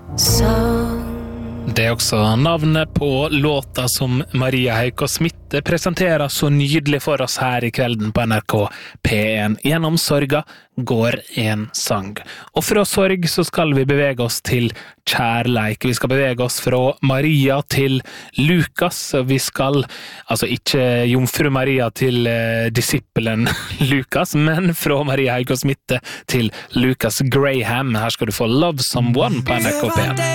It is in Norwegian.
Det er også navnet på låta som Maria Haukås Smitte presenterer så nydelig for oss her i kvelden på NRK P1. Gjennom sorga går en sang. Og fra sorg så skal vi bevege oss til kjærleik. Vi skal bevege oss fra Maria til Lukas. Vi skal, altså ikke jomfru Maria til disippelen Lukas, men fra Maria Haukås Smitte til Lukas Graham. Her skal du få Love Someone på NRK P1.